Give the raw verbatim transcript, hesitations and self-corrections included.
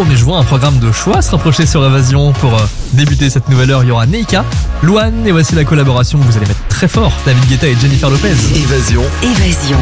trop, mais je vois un programme de choix se rapprocher sur Évasion. Pour euh, débuter cette nouvelle heure, il y aura Neika, Louane, et voici la collaboration que vous allez mettre très fort, David Guetta et Jennifer Lopez. Évasion. Évasion.